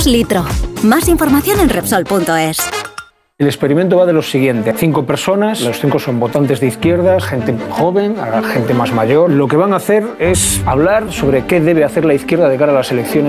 Somos Litro. Más información en Repsol.es. El experimento va de lo siguiente: 5 personas, los 5 son votantes de izquierdas, gente joven, gente más mayor. Lo que van a hacer es hablar sobre qué debe hacer la izquierda de cara a las elecciones.